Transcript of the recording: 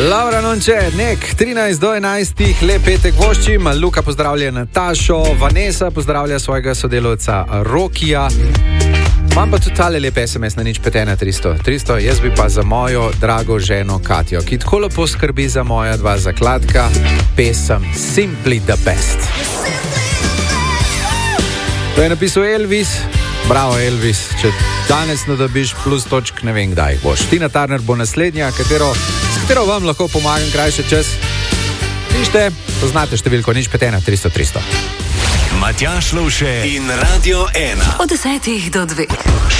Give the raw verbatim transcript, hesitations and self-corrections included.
Laura Nonče, nek trinajst do enajstih, lep petek voščim. Luka pozdravlja Natašo, Vanessa pozdravlja svojega sodelovca Rokija. Imam pa tudi tale lep es em es na nič pet ena tristo. tristo, jaz bi pa za mojo drago ženo Katjo, ki tako lepo skrbi za moja dva zakladka, pesem Simply the Best. To je napisal Elvis. Bravo Elvis, če danes ne dobiš plus točk, ne vem kdaj boš. Tina Turner bo naslednja, katero, s katero vam lahko pomagam krajši čas. Pište, poznate številko nič pet ena tristo tristo. Matjaž Lovše in Radio ena. Od desetih do dveh.